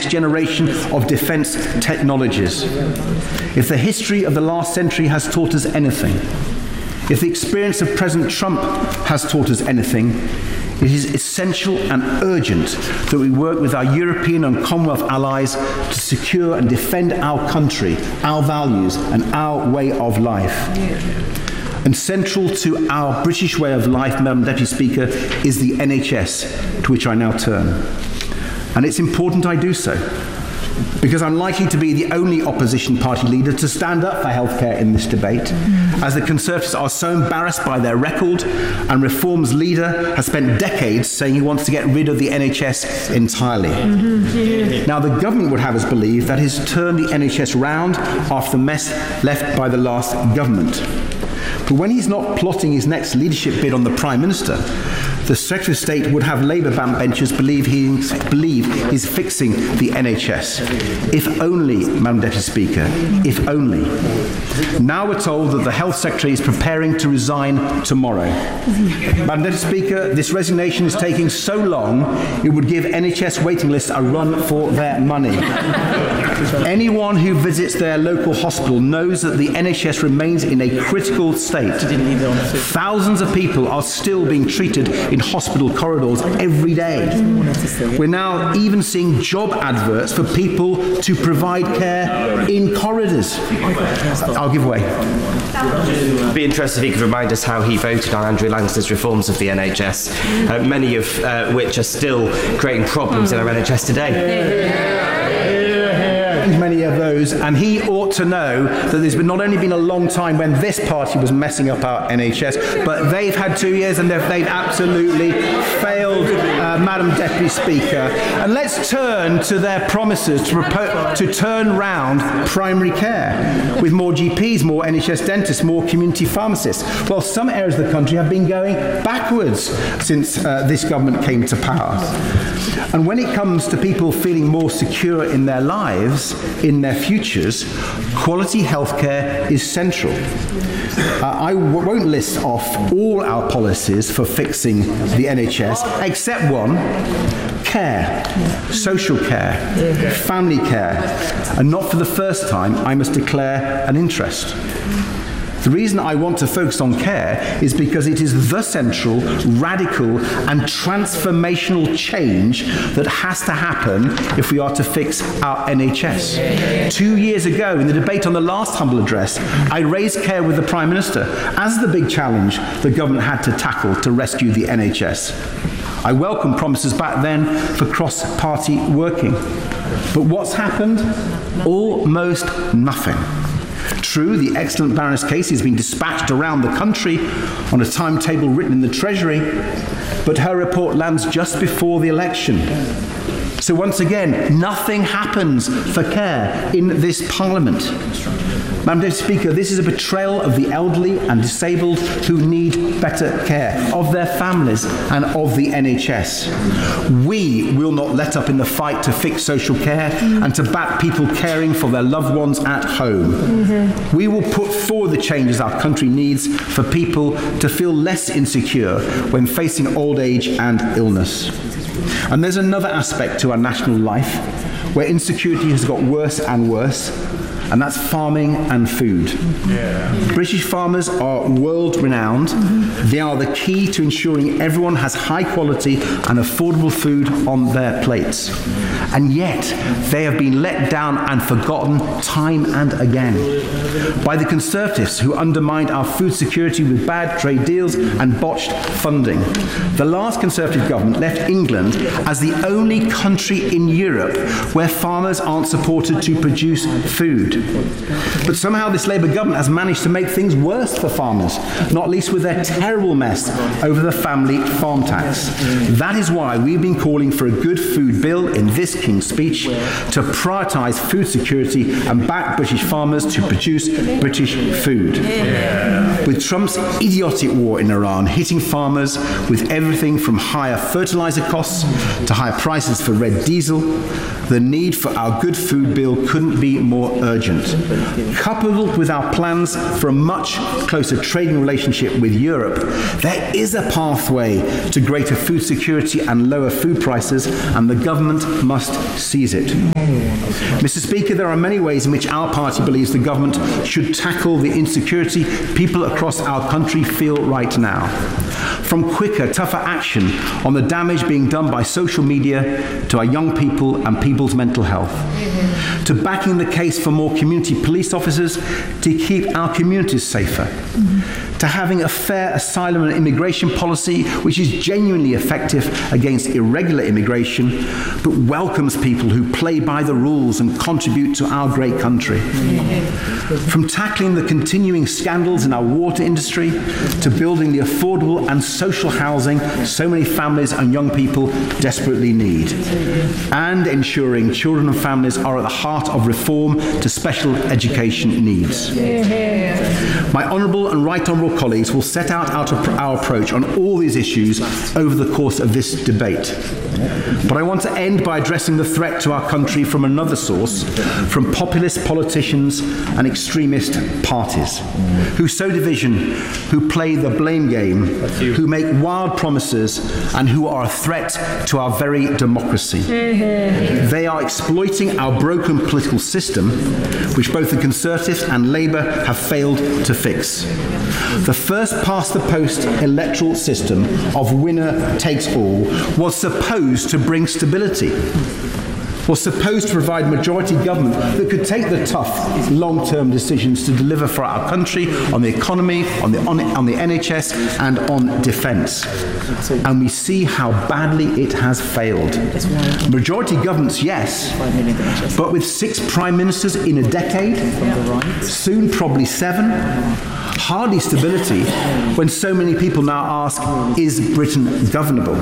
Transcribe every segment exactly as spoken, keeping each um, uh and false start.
next generation of defence technologies. If the history of the last century has taught us anything, if the experience of President Trump has taught us anything, it is essential and urgent that we work with our European and Commonwealth allies to secure and defend our country, our values, and our way of life. And central to our British way of life, Madam Deputy Speaker, is the N H S, to which I now turn. And it's important I do so, because I'm likely to be the only opposition party leader to stand up for healthcare in this debate, as the Conservatives are so embarrassed by their record, and Reform's leader has spent decades saying he wants to get rid of the N H S entirely. Mm-hmm. Now, the government would have us believe that he's turned the N H S round after the mess left by the last government. But when he's not plotting his next leadership bid on the Prime Minister, the Secretary of State would have Labour backbenchers believe, he, believe he's fixing the N H S. If only, Madam Deputy Speaker, if only. Now we're told that the Health Secretary is preparing to resign tomorrow. Madam Deputy Speaker, this resignation is taking so long, it would give N H S waiting lists a run for their money. Anyone who visits their local hospital knows that the N H S remains in a critical state. Thousands of people are still being treated in hospital corridors every day. We're now even seeing job adverts for people to provide care in corridors. I'll give way. It'd be interesting if he could remind us how he voted on Andrew Lancaster's reforms of the N H S, uh, many of uh, which are still creating problems in our N H S today. Many of those, and he ought to know that there's been not only been a long time when this party was messing up our N H S, but they've had two years and they've, they've absolutely failed, uh, Madam Deputy Speaker. And let's turn to their promises to, propo- to turn round primary care with more G Ps, more N H S dentists, more community pharmacists. Well, some areas of the country have been going backwards since uh, this government came to power. And when it comes to people feeling more secure in their lives, in their futures, quality healthcare is central. Uh, I w- won't list off all our policies for fixing the N H S, except one: care, social care, family care. And not for the first time, I must declare an interest. The reason I want to focus on care is because it is the central, radical and transformational change that has to happen if we are to fix our N H S. Two years ago, in the debate on the last Humble Address, I raised care with the Prime Minister as the big challenge the government had to tackle to rescue the N H S. I welcomed promises back then for cross-party working. But what's happened? Almost nothing. True, the excellent Baroness Casey has been dispatched around the country on a timetable written in the Treasury, but her report lands just before the election. So once again, nothing happens for care in this Parliament. Madam Deputy Speaker, this is a betrayal of the elderly and disabled who need better care, of their families and of the N H S. We will not let up in the fight to fix social care and to back people caring for their loved ones at home. Mm-hmm. We will put forward the changes our country needs for people to feel less insecure when facing old age and illness. And there's another aspect to our national life where insecurity has got worse and worse, and that's farming and food. Yeah. British farmers are world-renowned. Mm-hmm. They are the key to ensuring everyone has high-quality and affordable food on their plates. And yet, they have been let down and forgotten time and again by the Conservatives, who undermined our food security with bad trade deals and botched funding. The last Conservative government left England as the only country in Europe where farmers aren't supported to produce food. But somehow this Labour government has managed to make things worse for farmers, not least with their terrible mess over the family farm tax. That is why we've been calling for a good food bill in this King's Speech to prioritise food security and back British farmers to produce British food. Yeah. With Trump's idiotic war in Iran hitting farmers with everything from higher fertiliser costs to higher prices for red diesel, the need for our good food bill couldn't be more urgent. urgent. Coupled with our plans for a much closer trading relationship with Europe, there is a pathway to greater food security and lower food prices, and the government must seize it. Mister Speaker, there are many ways in which our party believes the government should tackle the insecurity people across our country feel right now. From quicker, tougher action on the damage being done by social media to our young people and people's mental health, mm-hmm. to backing the case for more community police officers to keep our communities safer, mm-hmm. to having a fair asylum and immigration policy which is genuinely effective against irregular immigration, but welcomes people who play by the rules and contribute to our great country. Mm-hmm. From tackling the continuing scandals in our water industry to building the affordable and social housing so many families and young people desperately need, and ensuring children and families are at the heart of reform to special education needs. My honourable and right honourable colleagues will set out our approach on all these issues over the course of this debate. But I want to end by addressing the threat to our country from another source, from populist politicians and extremist parties, who sow division, who play the blame game, who make wild promises, and who are a threat to our very democracy. They are exploiting our broken political system, which both the Conservatives and Labour have failed to fix. The first past the post electoral system of winner takes all was supposed to bring stability, was supposed to provide majority government that could take the tough long-term decisions to deliver for our country on the economy, on the, on, on the N H S and on defence. And we see how badly it has failed. Majority governments, yes, but with six prime ministers in a decade, soon probably seven, hardly stability when so many people now ask, is Britain governable?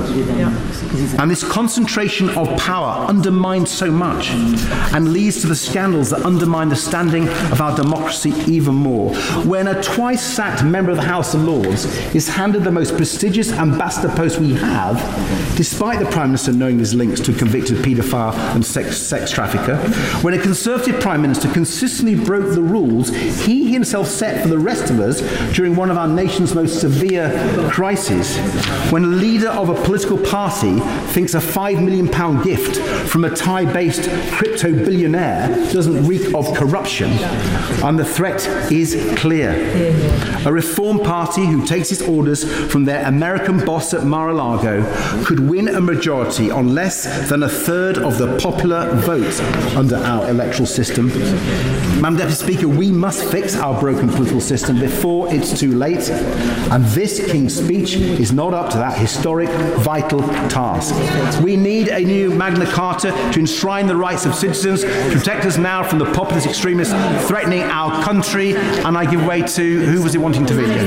And this concentration of power undermines so much and leads to the scandals that undermine the standing of our democracy even more. When a twice-sacked member of the House of Lords is handed the most prestigious ambassador post we have, despite the Prime Minister knowing his links to a convicted paedophile and sex, sex trafficker, when a Conservative Prime Minister consistently broke the rules he himself set for the rest of us during one of our nation's most severe crises, when a leader of a political party thinks a five million pound gift from a Thai-based crypto billionaire doesn't reek of corruption, and the threat is clear. A Reform Party who takes its orders from their American boss at Mar-a-Lago could win a majority on less than a third of the popular vote under our electoral system. Madam Deputy Speaker, we must fix our broken political system before it's too late, and this King's Speech is not up to that historic, vital task. We need a new Magna Carta to enshrine the rights of citizens, protect us now from the populist extremists threatening our country, and I give way to, who was it wanting to video?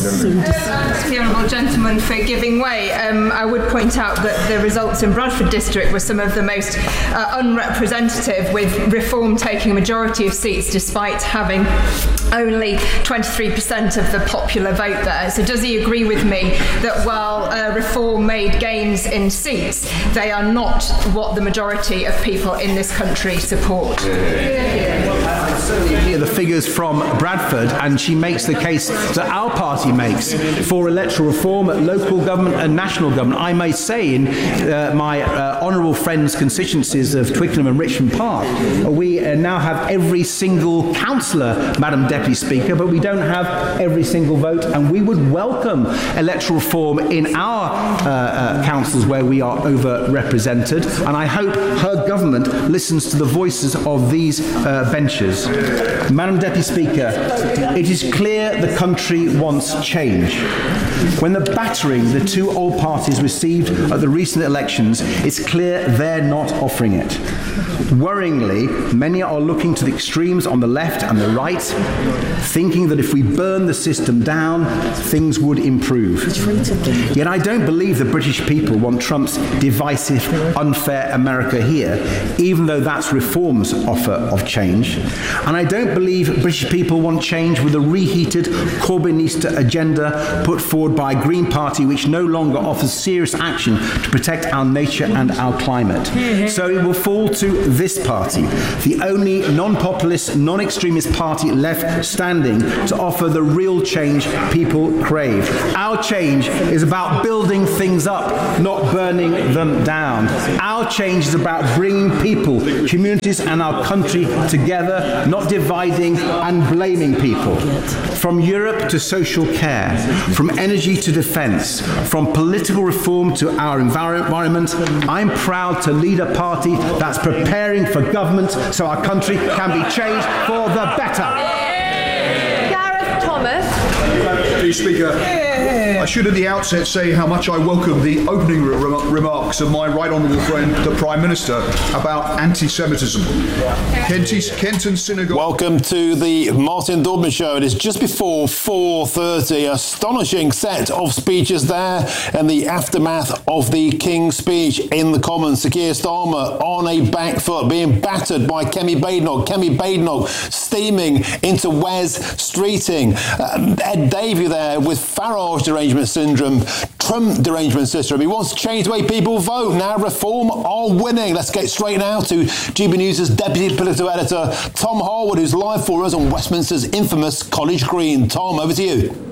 The Honourable Gentleman for giving way. Um, I would point out that the results in Bradford District were some of the most uh, unrepresentative, with Reform taking a majority of seats despite having only twenty-three percent of the popular vote there. So does he agree with me that while uh, Reform made gains in seats, they are not what the majority of people in this country support? I certainly hear the figures from Bradford, and she makes the case that our party makes for electoral reform at local government and national government. I may say in uh, my uh, honourable friends' constituencies of Twickenham and Richmond Park, we uh, now have every single councillor, Madam Deputy Speaker, but we don't have every single vote, and we would welcome electoral reform in our uh, uh, councils where we are overrepresented, and I hope her government listens to the voices of these uh, benches. Madam Deputy Speaker, it is clear the country wants change. When the battering the two old parties received at the recent elections, it's clear they're not offering it. Worryingly, many are looking to the extremes on the left and the right, thinking that if we burn the system down, things would improve. Yet I don't believe the British people want Trump's divisive, unfair America here, even though that's Reform's offer of change. And I don't believe British people want change with a reheated Corbynista agenda put forward by a Green Party which no longer offers serious action to protect our nature and our climate. So it will fall to this party, the only non-populist, non-extremist party left standing to offer the real change people crave. Our change is about building things up, not burning them down. Our change is about bringing people, communities and our country together, not dividing and blaming people. From Europe to social care, from energy to defence, from political reform to our environment, I'm proud to lead a party that's preparing for government so our country can be changed for the better. Gareth Thomas. Please, Speaker. I should at the outset say how much I welcome the opening re- remarks of my right honourable friend, the Prime Minister, about anti-Semitism. Kenty's, Kenton Synagogue... Welcome to the Martin Dudman Show. It is just before four thirty. Astonishing set of speeches there in the aftermath of the King's speech in the Commons. Sir Keir Starmer on a back foot, being battered by Kemi Badenoch. Kemi Badenoch steaming into Wes Streeting. Uh, Ed Davey there with Farage derangement syndrome, Trump derangement syndrome. He wants to change the way people vote. Now Reform are winning. Let's get straight now to G B News' Deputy Political Editor, Tom Harwood, who's live for us on Westminster's infamous College Green. Tom, over to you.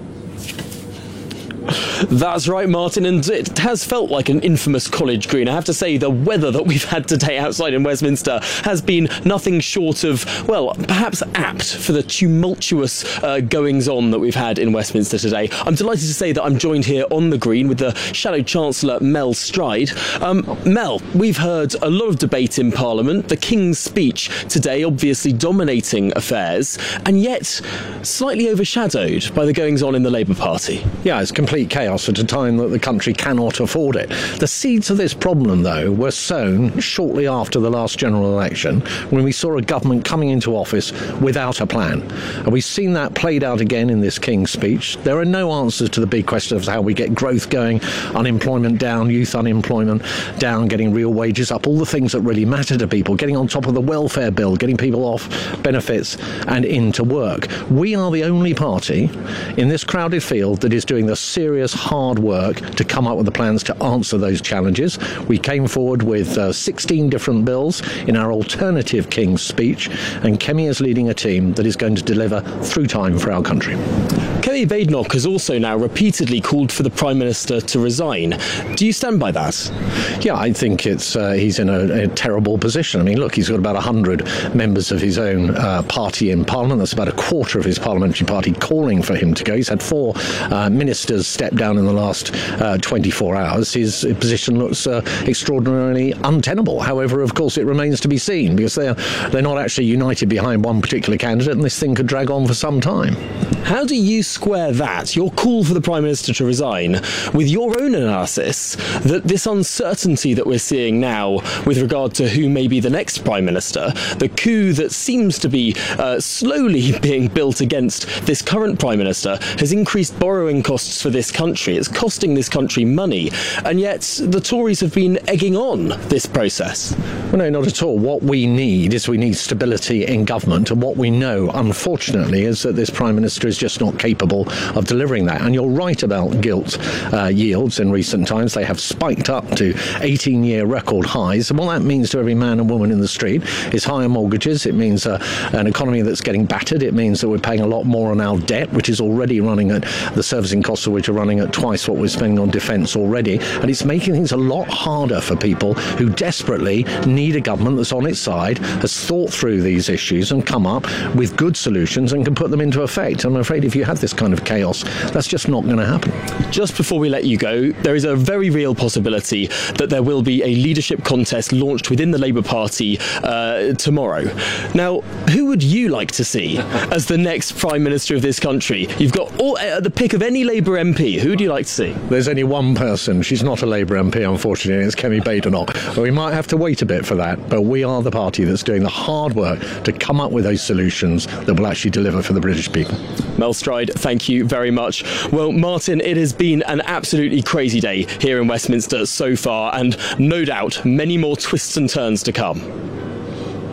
That's right, Martin, and it has felt like an infamous College Green. I have to say, the weather that we've had today outside in Westminster has been nothing short of, well, perhaps apt for the tumultuous uh, goings-on that we've had in Westminster today. I'm delighted to say that I'm joined here on the Green with the Shadow Chancellor, Mel Stride. Um, Mel, we've heard a lot of debate in Parliament, the King's speech today obviously dominating affairs, and yet slightly overshadowed by the goings-on in the Labour Party. Yeah, it's complete chaos at a time that the country cannot afford it. The seeds of this problem, though, were sown shortly after the last general election, when we saw a government coming into office without a plan. And we've seen that played out again in this King's speech. There are no answers to the big questions of how we get growth going, unemployment down, youth unemployment down, getting real wages up, all the things that really matter to people, getting on top of the welfare bill, getting people off benefits and into work. We are the only party in this crowded field that is doing the serious hard work to come up with the plans to answer those challenges. We came forward with uh, sixteen different bills in our alternative King's speech, and Kemi is leading a team that is going to deliver through time for our country. Kemi Badenoch has also now repeatedly called for the Prime Minister to resign. Do you stand by that? Yeah, I think it's uh, he's in a, a terrible position. I mean, look, he's got about one hundred members of his own uh, party in Parliament. That's about a quarter of his parliamentary party calling for him to go. He's had four uh, ministers step down in the last uh, twenty-four hours. His position looks uh, extraordinarily untenable. However, of course, it remains to be seen, because they're, they're not actually united behind one particular candidate, and this thing could drag on for some time. How do you square that, your call for the Prime Minister to resign, with your own analysis that this uncertainty that we're seeing now with regard to who may be the next Prime Minister, the coup that seems to be uh, slowly being built against this current Prime Minister, has increased borrowing costs for this country? It's costing this country money, and yet the Tories have been egging on this process. Well, no, not at all. What we need is we need stability in government, and what we know, unfortunately, is that this Prime Minister is just not capable of delivering that. And you're right about gilt uh, yields in recent times. They have spiked up to eighteen-year record highs, and what that means to every man and woman in the street is higher mortgages. It means uh, an economy that's getting battered. It means that we're paying a lot more on our debt, which is already running at, the servicing costs of which are running at twice what we're spending on defence already, and it's making things a lot harder for people who desperately need a government that's on its side, has thought through these issues and come up with good solutions and can put them into effect. I'm afraid if you have this kind of chaos, that's just not going to happen. Just before we let you go, there is a very real possibility that there will be a leadership contest launched within the Labour Party uh, tomorrow. Now, who would you like to see as the next Prime Minister of this country? You've got all, uh, the pick of any Labour M P. Who do you like to see? There's only one person. She's not a Labour M P, unfortunately. It's Kemi Badenoch. But we might have to wait a bit for that. But we are the party that's doing the hard work to come up with those solutions that will actually deliver for the British people. Mel Stride, thank you very much. Well, Martin, it has been an absolutely crazy day here in Westminster so far, and no doubt many more twists and turns to come.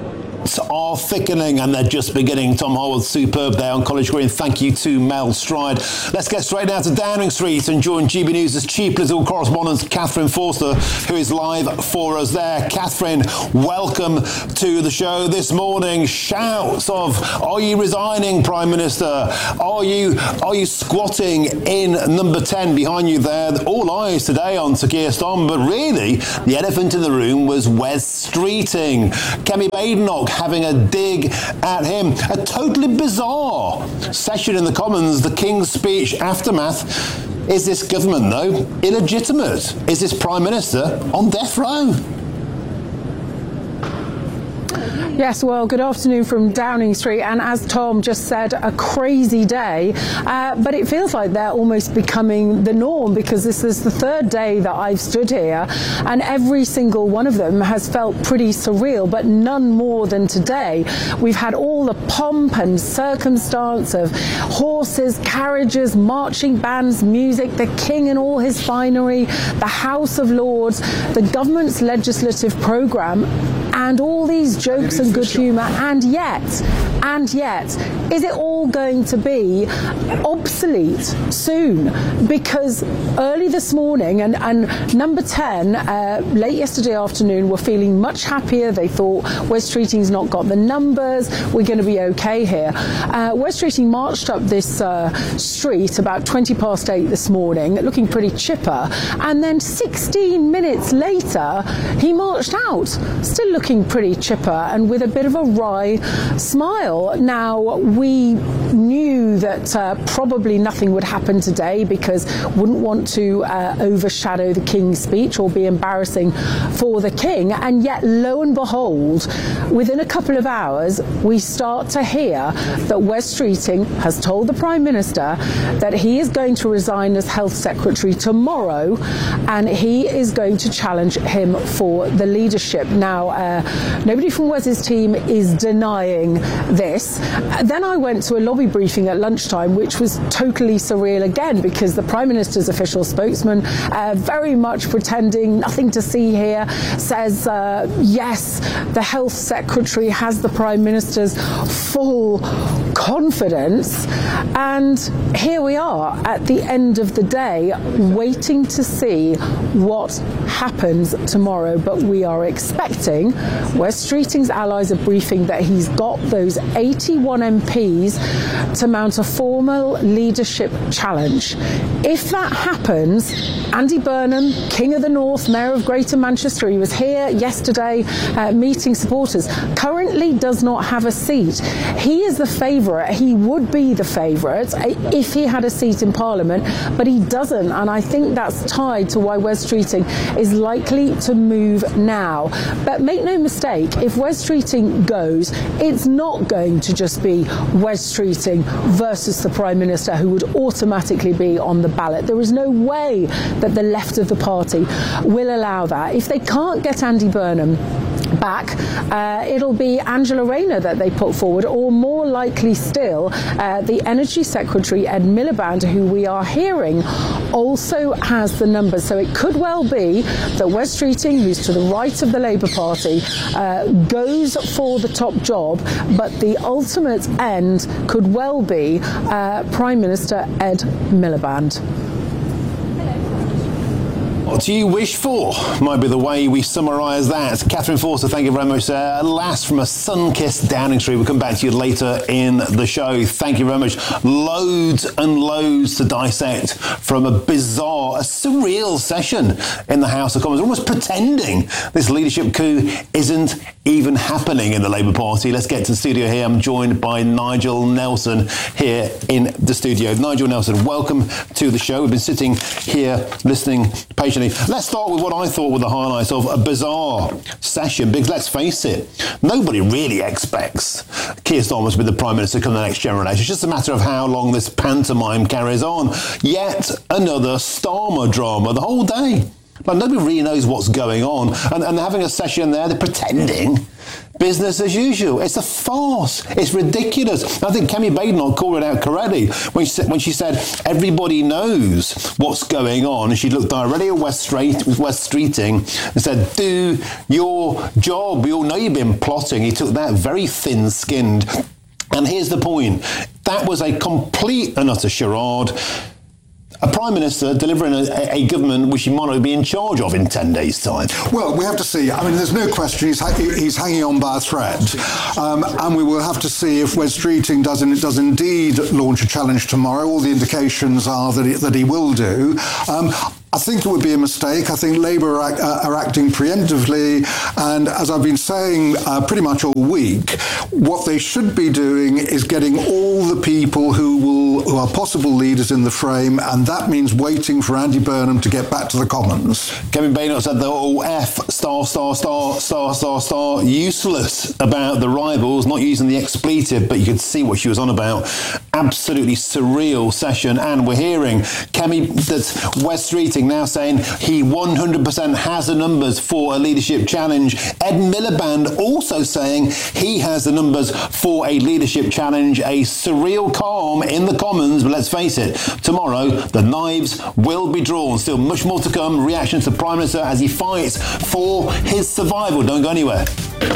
odds are thickening and they're just beginning. Tom Howard, superb there on College Green. Thank you to Mel Stride. Let's get straight down to Downing Street and join G B News' chief political correspondent, Catherine Forster, who is live for us there. Catherine, welcome to the show this morning. Shouts of, are you resigning, Prime Minister? Are you are you squatting in number ten behind you there? All eyes today on Sir Keir Starmer, but really the elephant in the room was Wes Streeting. Kemi Badenoch having a dig at him. A totally bizarre session in the Commons, the King's Speech aftermath. Is this government, though, illegitimate? Is this Prime Minister on death row? Yes, well, good afternoon from Downing Street, and as Tom just said, a crazy day, uh, but it feels like they're almost becoming the norm, because this is the third day that I've stood here, and every single one of them has felt pretty surreal, but none more than today. We've had all the pomp and circumstance of horses, carriages, marching bands, music, the King and all his finery, the House of Lords, the government's legislative programme, and all these jokes and good humour, and yet, and yet, is it all going to be obsolete soon? Because early this morning, and, and number ten, uh, late yesterday afternoon, were feeling much happier. They thought Wes Streeting's not got the numbers, we're going to be okay here. Uh, Wes Streeting marched up this uh, street about twenty past eight this morning, looking pretty chipper, and then sixteen minutes later, he marched out, still looking pretty chipper and with a bit of a wry smile. Now, we knew that uh, probably nothing would happen today, because wouldn't want to uh, overshadow the King's speech or be embarrassing for the King, and yet lo and behold, within a couple of hours we start to hear that Wes Streeting has told the Prime Minister that he is going to resign as Health Secretary tomorrow, and he is going to challenge him for the leadership. Now, uh, nobody from Wes's team is denying this. Then I went to a lobby briefing at lunchtime, which was totally surreal again, because the Prime Minister's official spokesman, uh, very much pretending nothing to see here, says, uh, yes, the Health Secretary has the Prime Minister's full confidence. And here we are at the end of the day, waiting to see what happens tomorrow. But we are expecting, Wes Streeting's allies are briefing that he's got those eighty-one M Ps to mount a formal leadership challenge. If that happens, Andy Burnham, King of the North, Mayor of Greater Manchester, he was here yesterday uh, meeting supporters, currently does not have a seat. He is the favourite. He would be the favourite if he had a seat in Parliament, but he doesn't, and I think that's tied to why Wes Streeting is likely to move now. But make no mistake, if Wes Streeting goes, it's not going to just be Wes Streeting versus the Prime Minister, who would automatically be on the ballot. There is no way that the left of the party will allow that. If they can't get Andy Burnham back, uh, it'll be Angela Rayner that they put forward, or more likely still, uh, the Energy Secretary Ed Miliband, who we are hearing also has the numbers. So it could well be that Wes Streeting, who's to the right of the Labour Party, uh, goes for the top job, but the ultimate end could well be uh, Prime Minister Ed Miliband. What do you wish for? Might be the way we summarise that. Catherine Forster, thank you very much there. Last from a sun-kissed Downing Street. We'll come back to you later in the show. Thank you very much. Loads and loads to dissect from a bizarre, a surreal session in the House of Commons. Almost pretending this leadership coup isn't even happening in the Labour Party. Let's get to the studio here. I'm joined by Nigel Nelson here in the studio. Nigel Nelson, welcome to the show. We've been sitting here listening patiently. Let's start with what I thought were the highlights of a bizarre session, because let's face it, nobody really expects Keir Starmer to be the Prime Minister come the next general election. It's just a matter of how long this pantomime carries on. Yet another Starmer drama the whole day. Like, nobody really knows what's going on, and, and they're having a session there, they're pretending, business as usual. It's a farce. It's ridiculous. I think Kemi Badenoch called it out correctly when she said, when she said everybody knows what's going on. And she looked directly at West Street, West Streeting and said, do your job. We all know you've been plotting. He took that very thin-skinned. And here's the point. That was a complete and utter charade. A Prime Minister delivering a, a government which he might not be in charge of in ten days' time. Well, we have to see. I mean, there's no question he's, ha- he's hanging on by a thread. Um, and we will have to see if Wes Streeting does, in, does indeed launch a challenge tomorrow. All the indications are that he, that he will do. Um, I think it would be a mistake. I think Labour are, uh, are acting preemptively. And as I've been saying uh, pretty much all week, what they should be doing is getting all the people who will who are possible leaders in the frame, and that means waiting for Andy Burnham to get back to the Commons. Kevin Badenoch said the all F, star, star, star, star, star, star, useless about the rivals, not using the expletive, but you could see what she was on about. Absolutely surreal session. And we're hearing Kemi, that Wes Streeting now saying he one hundred percent has the numbers for a leadership challenge. Ed Miliband also saying he has the numbers for a leadership challenge. A surreal calm in the Commons, but let's face it, tomorrow the knives will be drawn. Still much more to come. Reaction to the Prime Minister as he fights for his survival. Don't go anywhere.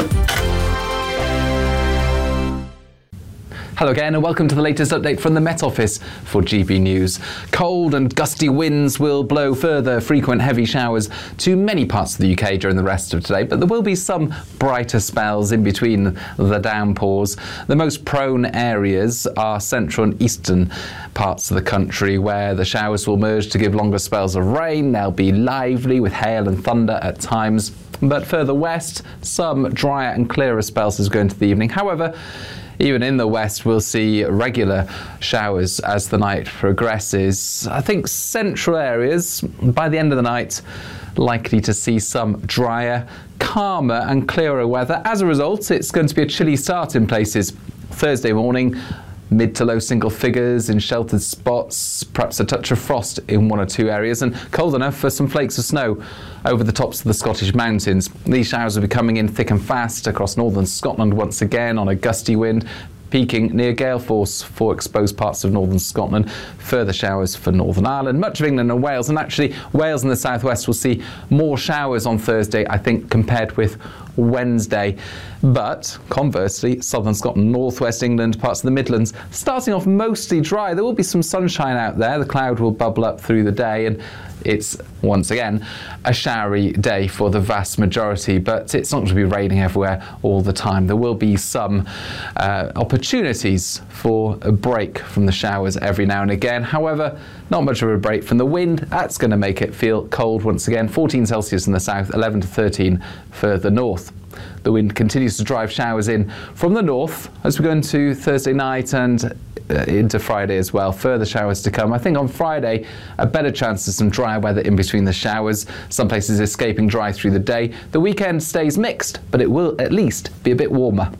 Hello again and welcome to the latest update from the Met Office for G B News. Cold and gusty winds will blow further frequent heavy showers to many parts of the U K during the rest of today, but there will be some brighter spells in between the downpours. The most prone areas are central and eastern parts of the country where the showers will merge to give longer spells of rain. They'll be lively with hail and thunder at times, but further west, some drier and clearer spells as we go into the evening. However, even in the west, we'll see regular showers as the night progresses. I think central areas, by the end of the night, likely to see some drier, calmer and clearer weather. As a result, it's going to be a chilly start in places. Thursday morning, mid to low single figures in sheltered spots, perhaps a touch of frost in one or two areas, and cold enough for some flakes of snow over the tops of the Scottish mountains. These showers will be coming in thick and fast across northern Scotland once again on a gusty wind, peaking near gale force for exposed parts of northern Scotland. Further showers for Northern Ireland, much of England and Wales, and actually Wales and the southwest will see more showers on Thursday, I think, compared with Wednesday. But conversely, southern Scotland, northwest England, parts of the Midlands, starting off mostly dry. There will be some sunshine out there. The cloud will bubble up through the day, and it's once again a showery day for the vast majority, but it's not going to be raining everywhere all the time. There will be some uh, opportunities for a break from the showers every now and again. However, not much of a break from the wind. That's going to make it feel cold once again. fourteen Celsius in the south, eleven to thirteen further north. The wind continues to drive showers in from the north as we go into Thursday night and uh, into Friday as well. Further showers to come. I think on Friday, a better chance of some dry weather in between the showers. Some places escaping dry through the day. The weekend stays mixed, but it will at least be a bit warmer.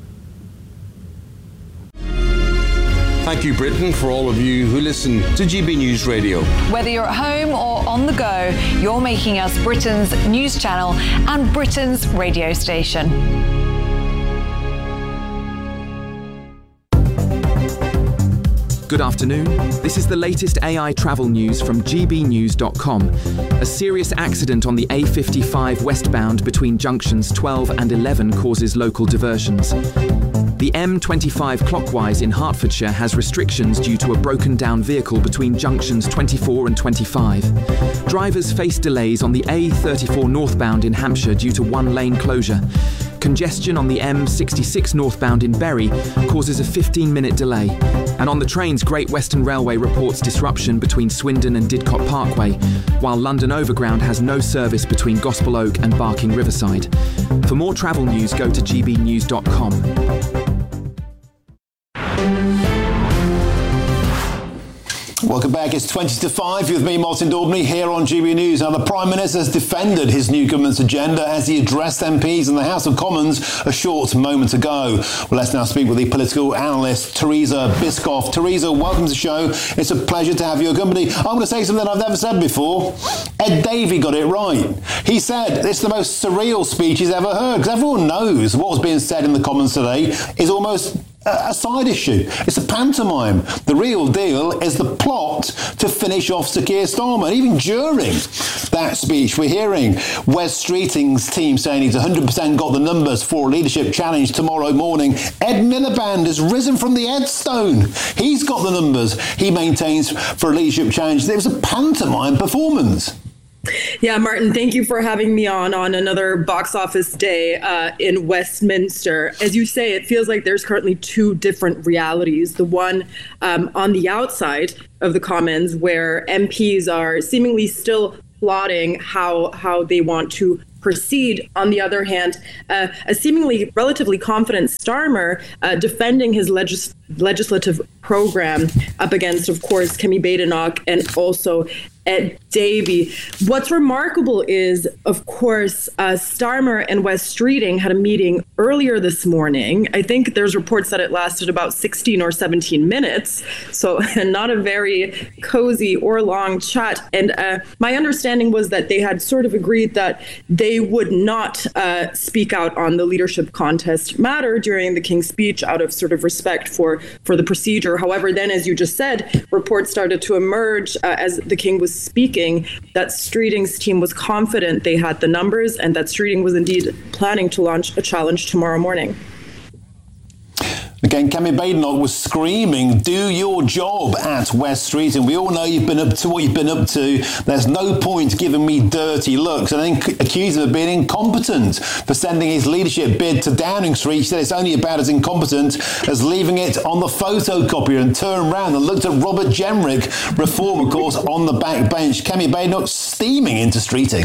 Thank you, Britain, for all of you who listen to G B News Radio. Whether you're at home or on the go, you're making us Britain's news channel and Britain's radio station. Good afternoon. This is the latest A I travel news from G B news dot com. A serious accident on the A fifty-five westbound between junctions twelve and eleven causes local diversions. The M twenty-five clockwise in Hertfordshire has restrictions due to a broken down vehicle between junctions twenty-four and twenty-five. Drivers face delays on the A thirty-four northbound in Hampshire due to one lane closure. Congestion on the M sixty-six northbound in Bury causes a fifteen minute delay. And on the trains, Great Western Railway reports disruption between Swindon and Didcot Parkway, while London Overground has no service between Gospel Oak and Barking Riverside. For more travel news, go to G B news dot com. Welcome back. It's twenty to five with me, Martin Daubney, here on G B News. Now, the Prime Minister has defended his new government's agenda as he addressed M Ps in the House of Commons a short moment ago. Well, let's now speak with the political analyst, Teresa Biscoff. Teresa, welcome to the show. It's a pleasure to have your company. I'm going to say something I've never said before. Ed Davey got it right. He said it's the most surreal speech he's ever heard, because everyone knows what was being said in the Commons today is almost a side issue. It's a pantomime. The real deal is the plot to finish off Sir Keir Starmer. And even during that speech, we're hearing Wes Streeting's team saying he's one hundred percent got the numbers for a leadership challenge tomorrow morning. Ed Miliband has risen from the Ed Stone. He's got the numbers he maintains for a leadership challenge. It was a pantomime performance. Yeah, Martin, thank you for having me on on another box office day uh, in Westminster. As you say, it feels like there's currently two different realities. The one um, on the outside of the Commons, where M Ps are seemingly still plotting how how they want to proceed. On the other hand, uh, a seemingly relatively confident Starmer uh, defending his legis- legislative program up against, of course, Kemi Badenoch and also Ed Davey. What's remarkable is, of course, uh, Starmer and Wes Streeting had a meeting earlier this morning. I think there's reports that it lasted about sixteen or seventeen minutes, so not a very cozy or long chat. And uh, my understanding was that they had sort of agreed that they would not uh, speak out on the leadership contest matter during the King's speech out of sort of respect for, for the procedure. However, then, as you just said, reports started to emerge uh, as the King was speaking that Streeting's team was confident they had the numbers and that Streeting was indeed planning to launch a challenge tomorrow morning. Again, Kemi Badenoch was screaming, "Do your job" at Wes Streeting. We all know you've been up to what you've been up to. There's no point giving me dirty looks. And then accused him of being incompetent for sending his leadership bid to Downing Street. He said it's only about as incompetent as leaving it on the photocopier, and turned around and looked at Robert Jenrick, Reform, of course, on the back bench. Kemi Badenoch steaming into Streeting.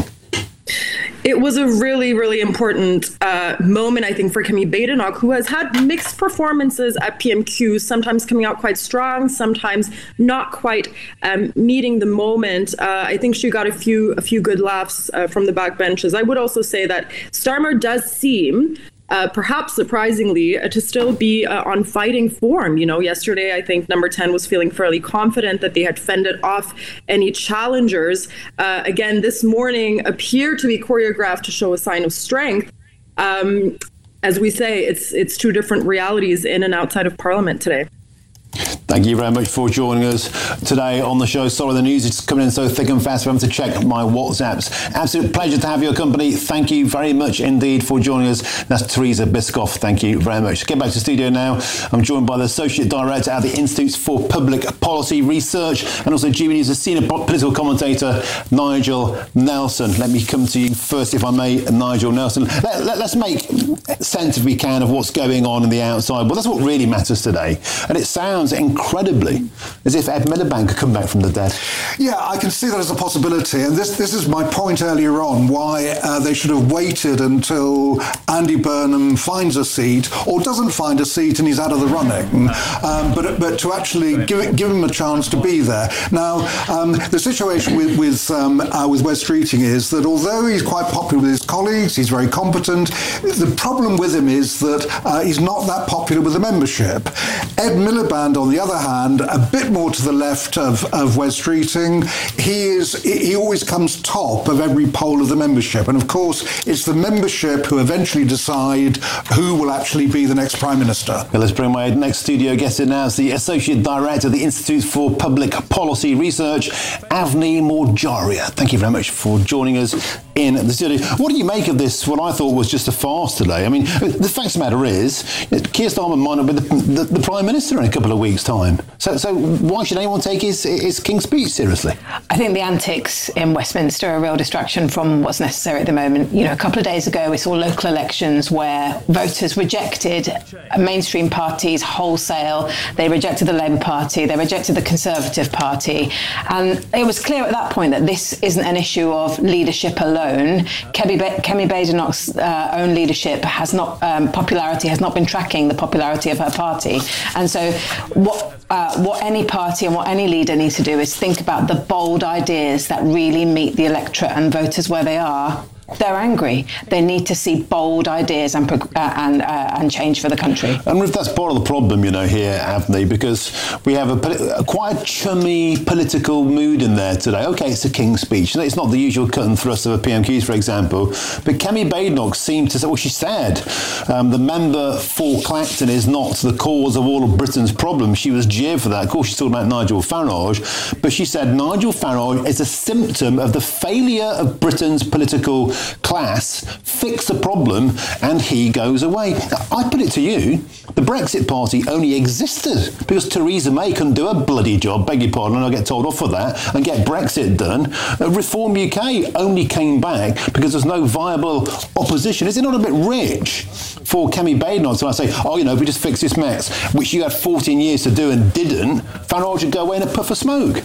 It was a really, really important uh, moment, I think, for Kemi Badenoch, who has had mixed performances at P M Q, sometimes coming out quite strong, sometimes not quite um, meeting the moment. Uh, I think she got a few a few good laughs uh, from the backbenches. I would also say that Starmer does seem Uh, perhaps surprisingly, uh, to still be uh, on fighting form. You know, yesterday, I think number ten was feeling fairly confident that they had fended off any challengers. Uh, again, this morning appeared to be choreographed to show a sign of strength. Um, as we say, it's it's two different realities in and outside of Parliament today. Thank you very much for joining us today on the show. Sorry, the news is coming in so thick and fast. I'm having to check my WhatsApps. Absolute pleasure to have your company. Thank you very much indeed for joining us. That's Teresa Biscoff. Thank you very much. Get back to the studio now. I'm joined by the Associate Director at the Institutes for Public Policy Research and also G B News, the Senior Political Commentator, Nigel Nelson. Let me come to you first, if I may, Nigel Nelson. Let, let, let's make sense, if we can, of what's going on in the outside. Well, that's what really matters today. And it sounds incredibly as if Ed Miliband could come back from the dead. Yeah, I can see that as a possibility. And this this is my point earlier on, why uh, they should have waited until Andy Burnham finds a seat or doesn't find a seat and he's out of the running. Um, but but to actually give, give him a chance to be there. Now, um, the situation with with, um, uh, with Wes Streeting is that although he's quite popular with his colleagues, he's very competent, the problem with him is that uh, he's not that popular with the membership. Ed Miliband, on the other hand, a bit more to the left of, of Wes Streeting, he is he always comes top of every poll of the membership. And of course, it's the membership who eventually decide who will actually be the next Prime Minister. Well, let's bring my next studio guest in now. It's the Associate Director of the Institute for Public Policy Research, Avni Morjaria. Thank you very much for joining us in the studio. What do you make of this, what I thought was just a farce today? I mean, the fact of the matter is, Keir Starmer might not be the, the, the Prime Minister in a couple of weeks' time. So, so why should anyone take his, his King's speech seriously? I think the antics in Westminster are a real distraction from what's necessary at the moment. You know, a couple of days ago, we saw local elections where voters rejected mainstream parties wholesale. They rejected the Labour Party. They rejected the Conservative Party. And it was clear at that point that this isn't an issue of leadership alone. alone, Kemi, ba- Kemi Badenoch's uh, own leadership has not, um, popularity has not been tracking the popularity of her party. And so what uh, what any party and what any leader needs to do is think about the bold ideas that really meet the electorate and voters where they are. They're angry. They need to see bold ideas and uh, and uh, and change for the country. And Ruth, that's part of the problem, you know, here, Avni, because we have a, a quite a chummy political mood in there today. OK, it's a King's speech. It's not the usual cut and thrust of a P M Qs, for example. But Kemi Badenoch seemed to say, well, she said, um, the member for Clacton is not the cause of all of Britain's problems. She was jeered for that. Of course, she's talking about Nigel Farage. But she said Nigel Farage is a symptom of the failure of Britain's political class, fix the problem, and he goes away. Now, I put it to you, the Brexit Party only existed because Theresa May couldn't do a bloody job, beg your pardon, and I'll get told off for that, and get Brexit done. Uh, Reform U K only came back because there's no viable opposition. Is it not a bit rich for Kemi Badenoch to say, oh, you know, if we just fix this mess, which you had fourteen years to do and didn't, Farage would go away in a puff of smoke?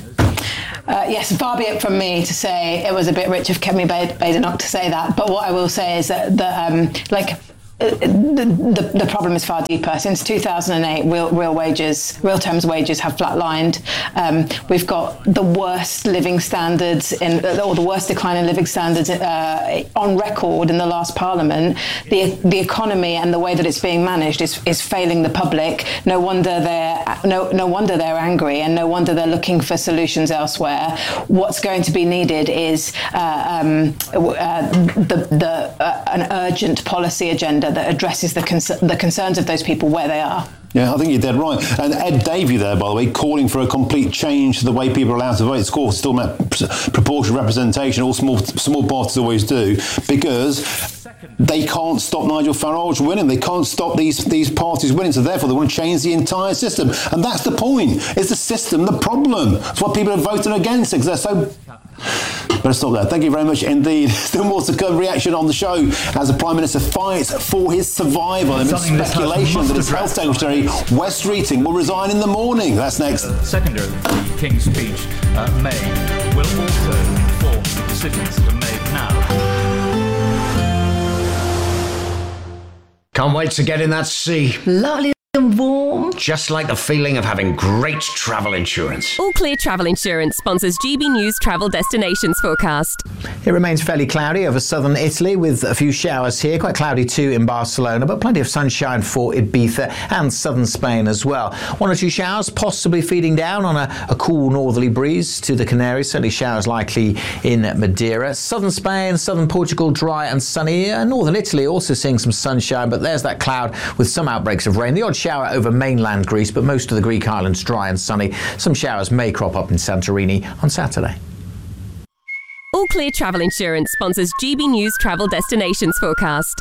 Uh, yes, far be it from me to say it was a bit rich of Kemi Badenoch to say that. But what I will say is that, that um, like, The, the, the problem is far deeper. Since two thousand eight, real, real wages, real terms wages have flatlined. Um, we've got the worst living standards, in, or the worst decline in living standards uh, on record in the last Parliament. The the economy and the way that it's being managed is, is failing the public. No wonder they're no no wonder they're angry, and no wonder they're looking for solutions elsewhere. What's going to be needed is uh, um, uh, the the uh, an urgent policy agenda that addresses the, con- the concerns of those people where they are. Yeah, I think you're dead right. And Ed Davey there, by the way, calling for a complete change to the way people are allowed to vote. Of course, it's talking about proportional representation, all small small parties always do, because they can't stop Nigel Farage winning. They can't stop these, these parties winning, so therefore they want to change the entire system. And that's the point. Is the system the problem? That's what people are voting against, because they're so... Better stop there. Thank you very much indeed. Still more to come. Reaction on the show as the Prime Minister fights for his survival amid speculation that his Health Secretary, Wes Streeting, will resign in the morning. That's next. The secondary of the King's speech uh, made will also inform the decisions that are made now. Can't wait to get in that sea. Lovely and warm. Just like the feeling of having great travel insurance. All Clear Travel Insurance sponsors G B News Travel Destinations Forecast. It remains fairly cloudy over southern Italy with a few showers here. Quite cloudy too in Barcelona, but plenty of sunshine for Ibiza and southern Spain as well. One or two showers possibly feeding down on a, a cool northerly breeze to the Canaries. Certainly showers likely in Madeira. Southern Spain, southern Portugal dry and sunny. Uh, northern Italy also seeing some sunshine, but there's that cloud with some outbreaks of rain. The odd shower over mainland Greece, but most of the Greek islands dry and sunny. Some showers may crop up in Santorini on Saturday. All Clear Travel Insurance sponsors G B News Travel Destinations Forecast.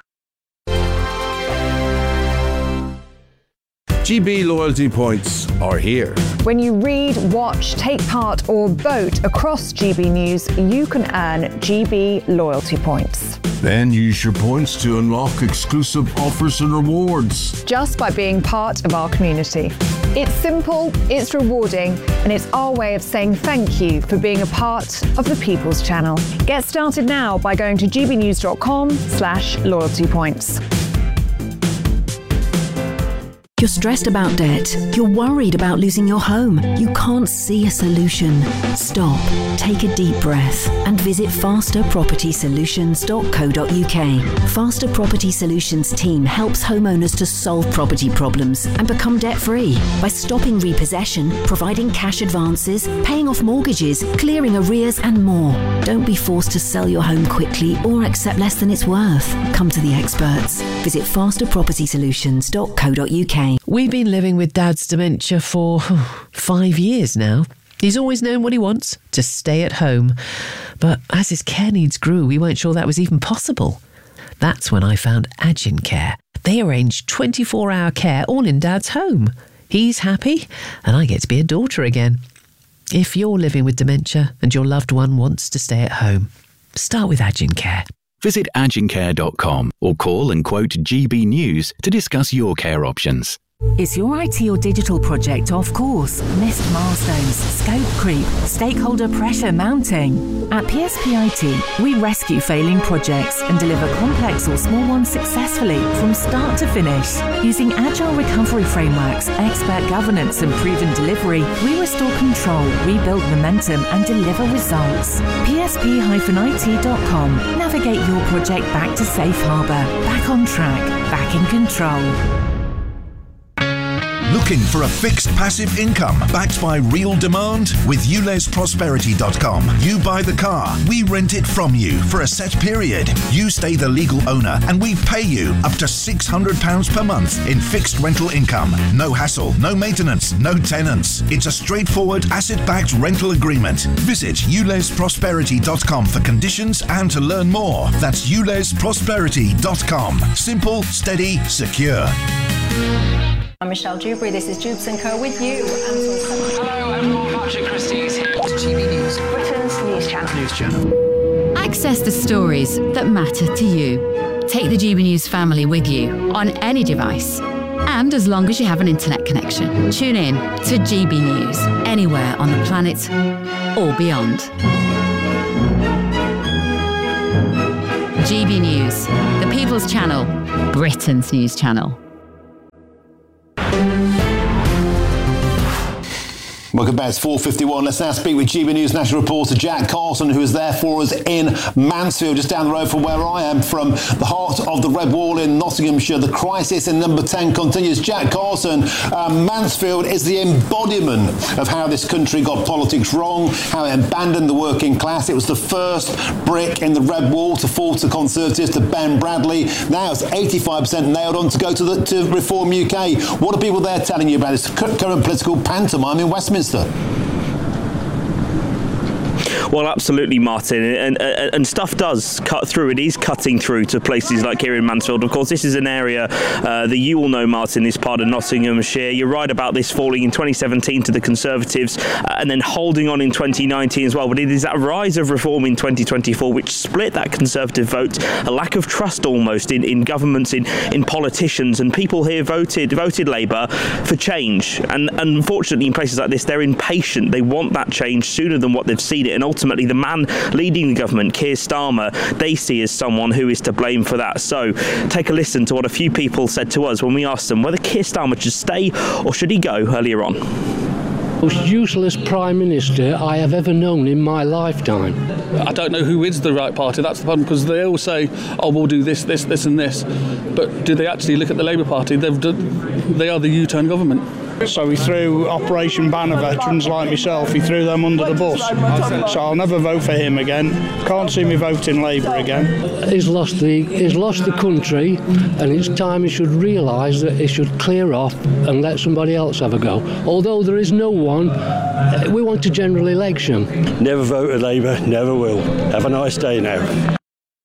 G B loyalty points are here. When you read, watch, take part or vote across G B News, you can earn G B loyalty points. Then use your points to unlock exclusive offers and rewards. Just by being part of our community. It's simple, it's rewarding, and it's our way of saying thank you for being a part of the People's Channel. Get started now by going to gbnews.com slash loyalty points. You're stressed about debt. You're worried about losing your home. You can't see a solution. Stop, take a deep breath and visit faster property solutions dot co dot uk. Faster Property Solutions team helps homeowners to solve property problems and become debt-free by stopping repossession, providing cash advances, paying off mortgages, clearing arrears and more. Don't be forced to sell your home quickly or accept less than it's worth. Come to the experts. Visit faster property solutions dot co dot uk. We've been living with Dad's dementia for oh, five years now. He's always known what he wants, to stay at home. But as his care needs grew, we weren't sure that was even possible. That's when I found Agin Care. They arrange twenty-four hour care all in Dad's home. He's happy, and I get to be a daughter again. If you're living with dementia and your loved one wants to stay at home, start with Agin Care. Visit agin care dot com or call and quote G B News to discuss your care options. Is your I T or digital project off course? Missed milestones, scope creep, stakeholder pressure mounting? At P S P I T, we rescue failing projects and deliver complex or small ones successfully from start to finish. Using agile recovery frameworks, expert governance and proven delivery, we restore control, rebuild momentum and deliver results. P S P I T dot com. Navigate your project back to safe harbour, back on track, back in control. Looking for a fixed passive income backed by real demand? With U L E S Prosperity dot com, you buy the car, we rent it from you for a set period. You stay the legal owner and we pay you up to six hundred pounds per month in fixed rental income. No hassle, no maintenance, no tenants. It's a straightforward asset-backed rental agreement. Visit U L E S Prosperity dot com for conditions and to learn more. That's U L E S Prosperity dot com. Simple, steady, secure. I'm Michelle Dewberry, this is Jubes and Co with you. Hello, I'm Paul Patrick Christie here to G B News, Britain's news channel. News channel. Access the stories that matter to you. Take the G B News family with you on any device. And as long as you have an internet connection, tune in to G B News anywhere on the planet or beyond. G B News, the People's Channel, Britain's news channel. Welcome back. It's four fifty-one. Let's now speak with G B News national reporter Jack Carson, who is there for us in Mansfield, just down the road from where I am, from the heart of the Red Wall in Nottinghamshire. The crisis in number ten continues. Jack Carson, um, Mansfield is the embodiment of how this country got politics wrong, how it abandoned the working class. It was the first brick in the Red Wall to fall to Conservatives, to Ben Bradley. Now it's eighty-five percent nailed on to go to, the, to Reform U K. What are people there telling you about this current political pantomime in Westminster? Well, absolutely, Martin, and, and, and stuff does cut through. It is cutting through to places like here in Mansfield. Of course, this is an area uh, that you all know, Martin, is part of Nottinghamshire. You're right about this falling in twenty seventeen to the Conservatives uh, and then holding on in twenty nineteen as well. But it is that rise of reform in twenty twenty-four which split that Conservative vote, a lack of trust almost in, in governments, in, in politicians, and people here voted voted Labour for change. And, and unfortunately, in places like this, they're impatient. They want that change sooner than what they've seen it. And ultimately, Ultimately, the man leading the government, Keir Starmer, they see as someone who is to blame for that. So take a listen to what a few people said to us when we asked them whether Keir Starmer should stay or should he go earlier on. Most useless Prime Minister I have ever known in my lifetime. I don't know who is the right party. That's the problem, because they all say, oh, we'll do this, this, this and this. But do they actually look at the Labour Party? They've done, they are the U-turn government. So he threw Operation Banner veterans like myself, he threw them under the bus. So I'll never vote for him again. Can't see me voting Labour again. He's lost the he's lost the country, and it's time he should realise that he should clear off and let somebody else have a go. Although there is no one, we want a general election. Never voted Labour, never will. Have a nice day now.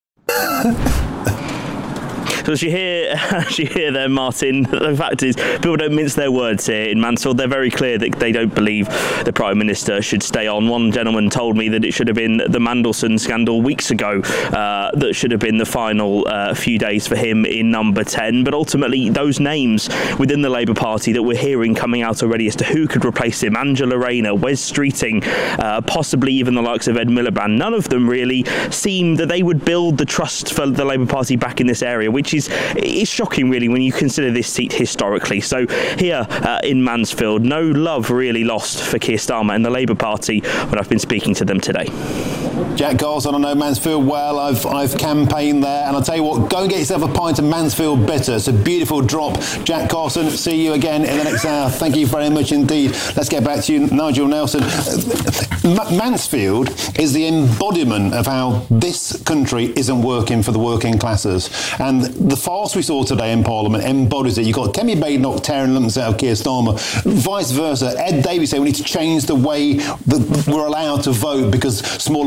So as you hear, as you hear there, Martin, the fact is, people don't mince their words here in Mansfield. They're very clear that they don't believe the Prime Minister should stay on. One gentleman told me that it should have been the Mandelson scandal weeks ago uh, that should have been the final uh, few days for him in number ten. But ultimately, those names within the Labour Party that we're hearing coming out already as to who could replace him, Angela Rayner, Wes Streeting, uh, possibly even the likes of Ed Miliband, none of them really seem that they would build the trust for the Labour Party back in this area, which is It's shocking, really, when you consider this seat historically. So here uh, in Mansfield, no love really lost for Keir Starmer and the Labour Party when I've been speaking to them today. Jack Carson, I know Mansfield well. I've I've campaigned there, and I'll tell you what, go and get yourself a pint of Mansfield Bitter. It's a beautiful drop. Jack Carson, see you again in the next hour. Thank you very much indeed. Let's get back to you, Nigel Nelson. M- Mansfield is the embodiment of how this country isn't working for the working classes, and the farce we saw today in Parliament embodies it. You've got Kemi Badenoch tearing lumps out of Keir Starmer, vice versa. Ed Davies saying we need to change the way that we're allowed to vote because smaller parties are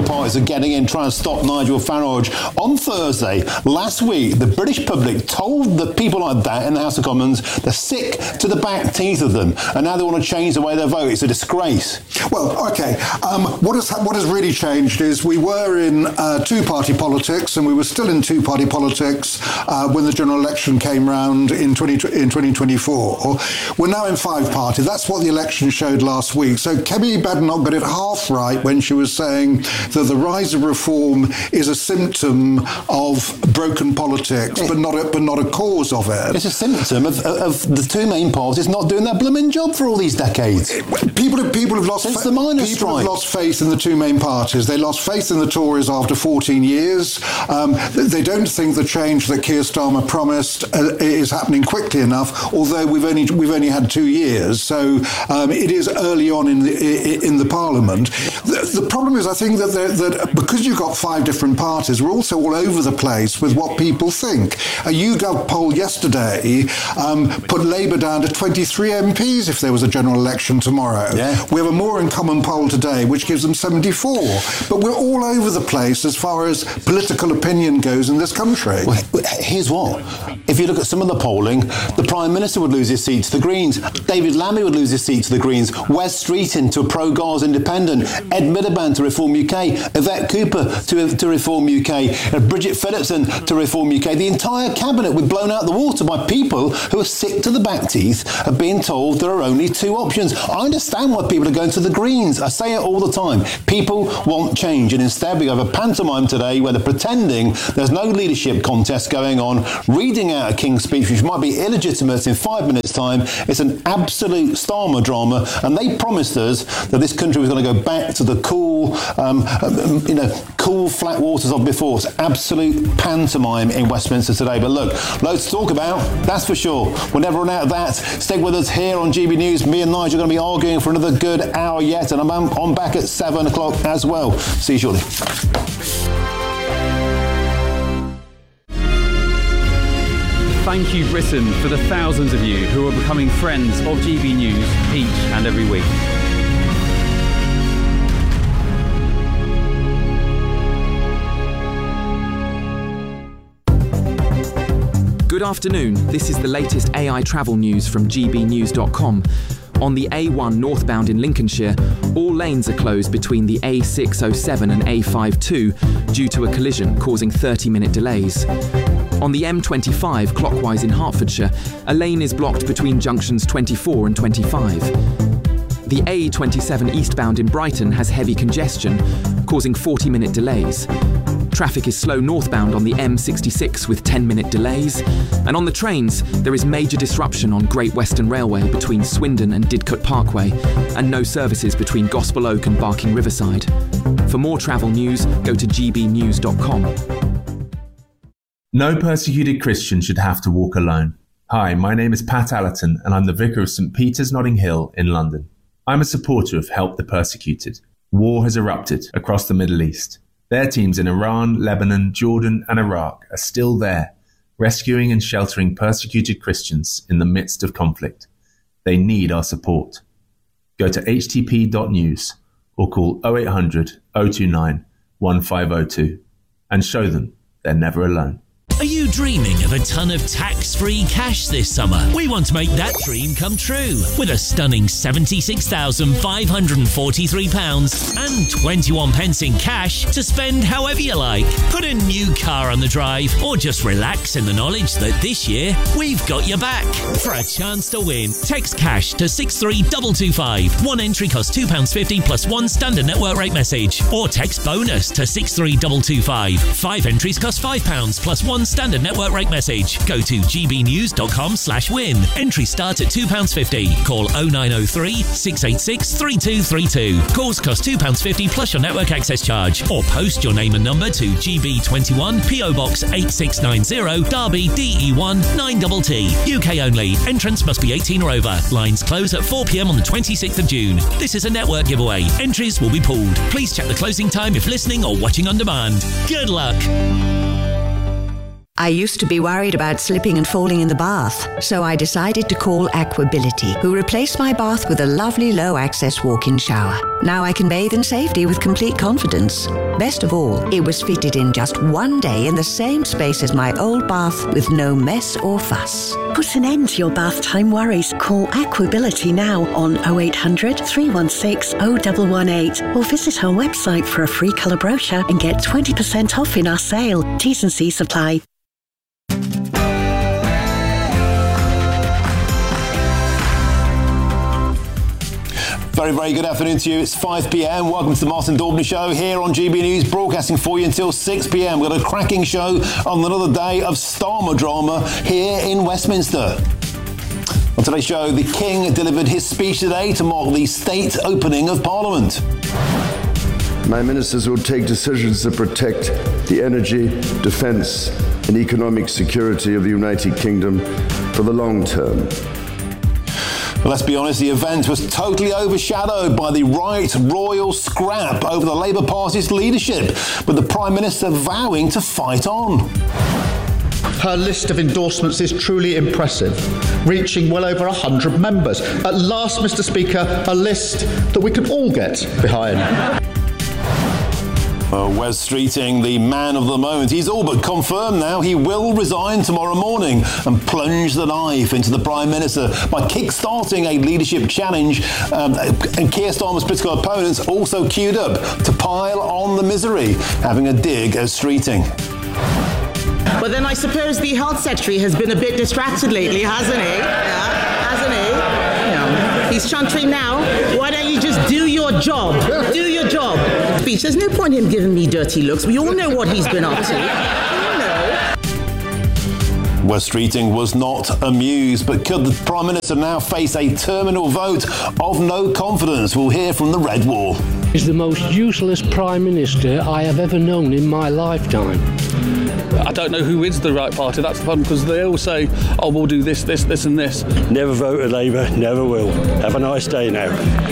getting in, trying to stop Nigel Farage. On Thursday, last week, the British public told the people like that in the House of Commons they're sick to the back teeth of them, and now they want to change the way they vote. It's a disgrace. Well, okay. Um, what has what has really changed is we were in uh, two-party politics, and we were still in two-party politics uh, when the general election came round in twenty in twenty twenty-four. We're now in five-party. That's what the election showed last week. So Kemi Badenoch got it half right when she was saying that the rise of reform is a symptom of broken politics, but not a, but not a cause of it. It's a symptom of, of the two main parties not doing their blooming job for all these decades. People have, people have lost Since fa- the miners' people strike. have lost faith in the two main parties. They lost faith in the Tories after fourteen years. Um, they don't think the change that Keir Starmer promised uh, is happening quickly enough. Although we've only we've only had two years, so um, it is early on in the in the Parliament. The, the problem is, I think that that because you've got five different parties, we're also all over the place with what people think. A YouGov poll yesterday um, put Labour down to twenty-three M Ps if there was a general election tomorrow. Yeah. We have a More in Common poll today, which gives them seventy-four. But we're all over the place as far as political opinion goes in this country. Well, here's what. If you look at some of the polling, the Prime Minister would lose his seat to the Greens. David Lammy would lose his seat to the Greens. Wes Streeting to a pro-Gars independent. Ed Miliband to Reform U K. Yvette Cooper to, to Reform U K. And Bridget Phillipson to Reform U K. The entire cabinet was blown out the water by people who are sick to the back teeth of being told there are only two options. I understand why people are going to the Greens. I say it all the time. People want change, and instead we have a pantomime today where they're pretending there's no leadership contest going on, reading out a King's speech which might be illegitimate in five minutes' time. It's an absolute Starmer drama, and they promised us that this country was going to go back to the cool, um, um, you know, cool flat waters of before. It's absolute pantomime in Westminster today. But look, loads to talk about, that's for sure. We'll never run out of that. Stick with us here on G B News. Me and Nigel are going to be arguing for another good hour yet, and I'm on back at seven o'clock as well. See you shortly. Thank you, Britain, for the thousands of you who are becoming friends of G B News each and every week. Good afternoon. This is the latest A I travel news from G B news dot com. On the A one northbound in Lincolnshire, all lanes are closed between the A six oh seven and A fifty-two due to a collision causing thirty minute delays. On the M twenty-five clockwise in Hertfordshire, a lane is blocked between junctions twenty-four and twenty-five. The A twenty-seven eastbound in Brighton has heavy congestion, causing forty minute delays. Traffic is slow northbound on the M sixty-six with ten minute delays. And on the trains, there is major disruption on Great Western Railway between Swindon and Didcot Parkway, and no services between Gospel Oak and Barking Riverside. For more travel news, go to G B news dot com. No persecuted Christian should have to walk alone. Hi, my name is Pat Allerton, and I'm the Vicar of St Peter's Notting Hill in London. I'm a supporter of Help the Persecuted. War has erupted across the Middle East. Their teams in Iran, Lebanon, Jordan and Iraq are still there, rescuing and sheltering persecuted Christians in the midst of conflict. They need our support. Go to h t p dot news or call oh eight hundred, oh two nine, one five oh two and show them they're never alone. Are you dreaming of a ton of tax-free cash this summer? We want to make that dream come true with a stunning seventy-six thousand five hundred forty-three pounds and twenty-one pence in cash to spend however you like. Put a new car on the drive or just relax in the knowledge that this year we've got your back. For a chance to win, text cash to six three two two five. One entry costs two pounds fifty plus one standard network rate message. Or text bonus to six three two two five. Five entries cost five pounds plus one standard network rate message. Go to g b news dot com slash win. Entries start at two pounds fifty. Call oh nine oh three, six eight six, three two three two. Calls cost two pounds fifty plus your network access charge. Or post your name and number to G B twenty-one, P O Box eight six nine zero, Derby D E one nine T T. U K only. Entrance must be eighteen or over. Lines close at four p m on the twenty-sixth of June. This is a network giveaway. Entries will be pooled. Please check the closing time if listening or watching on demand. Good luck. I used to be worried about slipping and falling in the bath, so I decided to call Aquability, who replaced my bath with a lovely low-access walk-in shower. Now I can bathe in safety with complete confidence. Best of all, it was fitted in just one day in the same space as my old bath with no mess or fuss. Put an end to your bath time worries. Call Aquability now on oh eight hundred, three one six, oh one one eight or visit our website for a free colour brochure and get twenty percent off in our sale. T's and C's apply. Very, very good afternoon to you. It's five p.m. Welcome to the Martin Daubney Show here on G B News, broadcasting for you until six p.m. We've got a cracking show on another day of Starmer drama here in Westminster. On today's show, the King delivered his speech today to mark the state opening of Parliament. My ministers will take decisions that protect the energy, defence and economic security of the United Kingdom for the long term. Well, let's be honest, the event was totally overshadowed by the right royal scrap over the Labour Party's leadership, with the Prime Minister vowing to fight on. Her list of endorsements is truly impressive, reaching well over one hundred members. At last, Mister Speaker, a list that we can all get behind. Well, Wes Streeting, the man of the moment, he's all but confirmed now he will resign tomorrow morning and plunge the knife into the Prime Minister by kick-starting a leadership challenge, um, and Keir Starmer's political opponents also queued up to pile on the misery, having a dig at Streeting. But then I suppose the Health Secretary has been a bit distracted lately, hasn't he? Yeah, hasn't he? Yeah. He's chuntering now. Why don't you just do your job? Do your job. Speech. There's no point in him giving me dirty looks. We all know what he's been up to. Wes Streeting was not amused, but could the Prime Minister now face a terminal vote of no confidence? We'll hear from the Red Wall. He's the most useless Prime Minister I have ever known in my lifetime. I don't know who wins the right party, that's the problem, because they all say, oh, we'll do this, this, this and this. Never voted Labour, never will. Have a nice day now.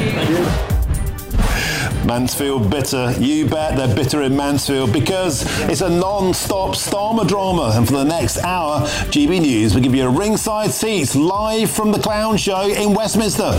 Mansfield bitter. You bet they're bitter in Mansfield because it's a non-stop Starmer drama. And for the next hour, G B News will give you a ringside seats live from the Clown Show in Westminster.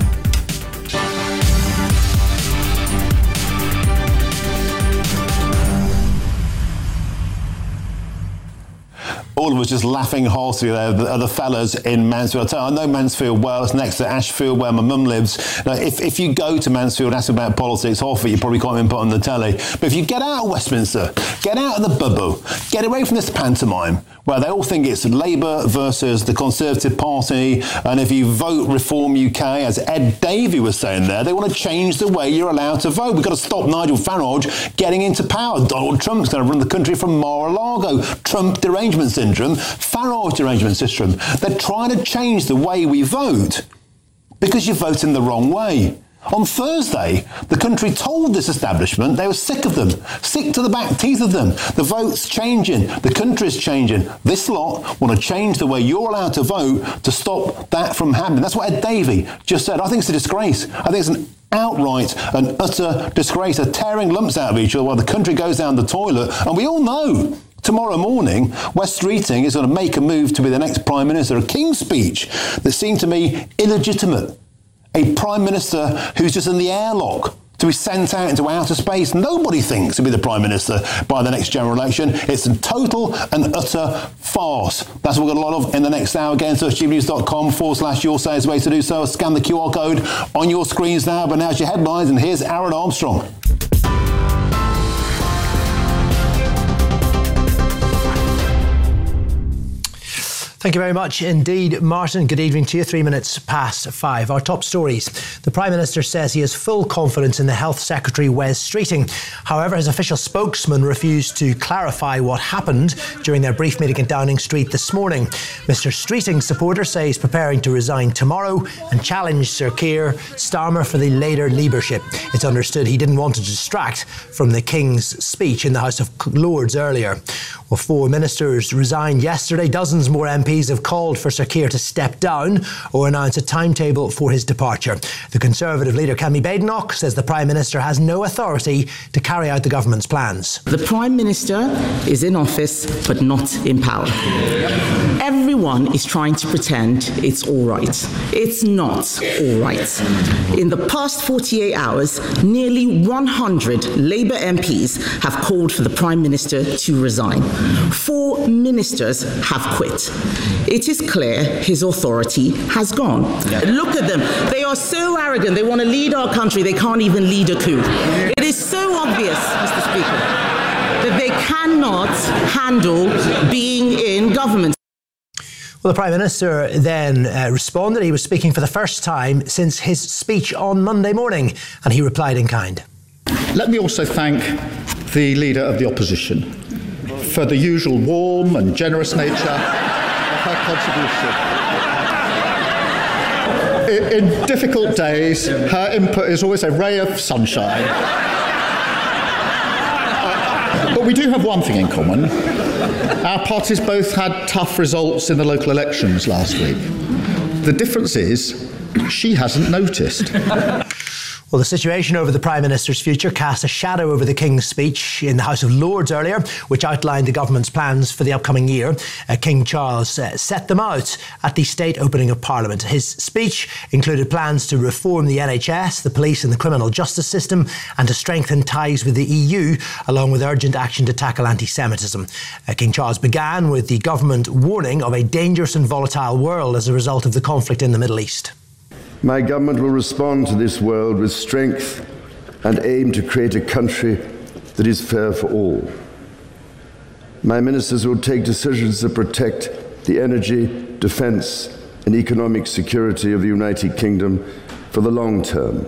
All of us just laughing heartily there, the other fellas in Mansfield. I, tell you, I know Mansfield well. It's next to Ashfield, where my mum lives. Now, if, if you go to Mansfield, ask about politics, half of it you probably can't even put on the telly. But if you get out of Westminster, get out of the bubble, get away from this pantomime, where they all think it's Labour versus the Conservative Party, and if you vote Reform U K, as Ed Davey was saying there, they want to change the way you're allowed to vote. We've got to stop Nigel Farage getting into power. Donald Trump's going to run the country from Mar-a-Lago. Trump derangement syndrome. Farage derangement syndrome. They're trying to change the way we vote because you're voting the wrong way. On Thursday, the country told this establishment they were sick of them, sick to the back teeth of them. The vote's changing, the country's changing. This lot want to change the way you're allowed to vote to stop that from happening. That's what Ed Davey just said. I think it's a disgrace. I think it's an outright and utter disgrace. They're tearing lumps out of each other while the country goes down the toilet. And we all know tomorrow morning, Wes Streeting is going to make a move to be the next Prime Minister. A King's speech that seemed to me illegitimate. A Prime Minister who's just in the airlock to be sent out into outer space. Nobody thinks he'll be the Prime Minister by the next general election. It's a total and utter farce. That's what we've got a lot of in the next hour. Again, search gbnews.com forward slash your say is the way to do so. Scan the Q R code on your screens now. But now it's your headlines, and here's Aaron Armstrong. Thank you very much indeed, Martin. Good evening to you. Three minutes past five. Our top stories. The Prime Minister says he has full confidence in the Health Secretary, Wes Streeting. However, his official spokesman refused to clarify what happened during their brief meeting in Downing Street this morning. Mister Streeting's supporters say he's preparing to resign tomorrow and challenge Sir Keir Starmer for the later leadership. It's understood he didn't want to distract from the King's speech in the House of Lords earlier. Well, four ministers resigned yesterday. Dozens more M Ps Ps have called for Sir Keir to step down or announce a timetable for his departure. The Conservative leader, Kemi Badenoch, says the Prime Minister has no authority to carry out the government's plans. The Prime Minister is in office but not in power. Everyone is trying to pretend it's all right. It's not all right. In the past forty-eight hours, nearly one hundred Labour M Ps have called for the Prime Minister to resign. Four ministers have quit. It is clear his authority has gone. Yeah. Look at them. They are so arrogant. They want to lead our country. They can't even lead a coup. It is so obvious, Mister Speaker, that they cannot handle being in government. Well, the Prime Minister then uh, responded. He was speaking for the first time since his speech on Monday morning, and he replied in kind. Let me also thank the Leader of the Opposition for the usual warm and generous nature of her contribution. In, in difficult days, her input is always a ray of sunshine. uh, but we do have one thing in common. Our parties both had tough results in the local elections last week. The difference is, she hasn't noticed. Well, the situation over the Prime Minister's future cast a shadow over the King's speech in the House of Lords earlier, which outlined the government's plans for the upcoming year. Uh, King Charles uh, set them out at the state opening of Parliament. His speech included plans to reform the N H S, the police and the criminal justice system, and to strengthen ties with the E U, along with urgent action to tackle anti-Semitism. Uh, King Charles began with the government warning of a dangerous and volatile world as a result of the conflict in the Middle East. My government will respond to this world with strength and aim to create a country that is fair for all. My ministers will take decisions that protect the energy, defence and economic security of the United Kingdom for the long term.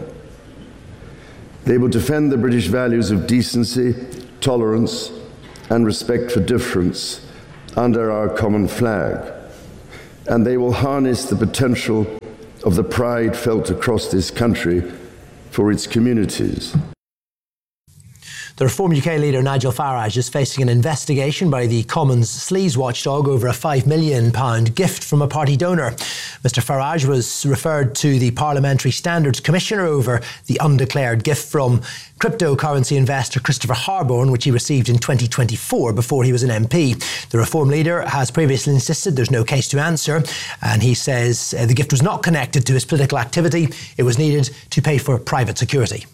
They will defend the British values of decency, tolerance and respect for difference under our common flag. And they will harness the potential of the pride felt across this country for its communities. The Reform U K leader Nigel Farage is facing an investigation by the Commons sleaze watchdog over a five million pounds gift from a party donor. Mister Farage was referred to the Parliamentary Standards Commissioner over the undeclared gift from cryptocurrency investor Christopher Harborne, which he received in twenty twenty-four before he was an M P. The Reform leader has previously insisted there's no case to answer, and he says uh, the gift was not connected to his political activity. It was needed to pay for private security.